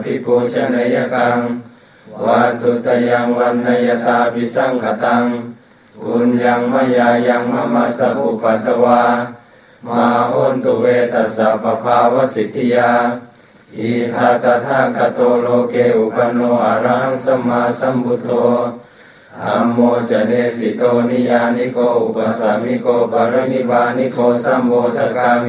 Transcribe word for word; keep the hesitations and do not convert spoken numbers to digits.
ภิกขุชนยกังวัตถุตยังวันนยตาภิสังขตังปุญญังมยายังมะมะสะอุปัตตวามาโหนตุเวตัสสะปะภาวสิทธิยาอิทาตถาคโตโลเกอุปันโนอะระหังสัมมาสัมพุทโธธัมโมจเนสิโตนิยานิโกอุปสามิโกปรินิพพานิโกสัมโพธกามิ